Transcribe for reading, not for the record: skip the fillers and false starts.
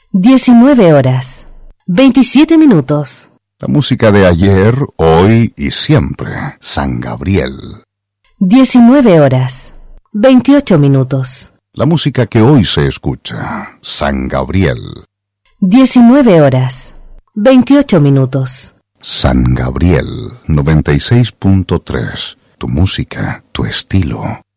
19 horas, 27 minutos. La música de ayer, hoy y siempre. San Gabriel. 19 horas, 28 minutos. La música que hoy se escucha. San Gabriel. 19 horas, 28 minutos. San Gabriel 96.3. Tu música, tu estilo.